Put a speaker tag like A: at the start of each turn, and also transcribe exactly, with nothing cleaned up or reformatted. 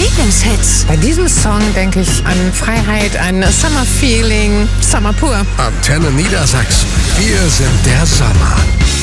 A: Lieblingshits.
B: Bei diesem Song denke ich an Freiheit, an Summer Feeling, Summer pur.
C: Antenne Niedersachsen. Wir sind der Sommer.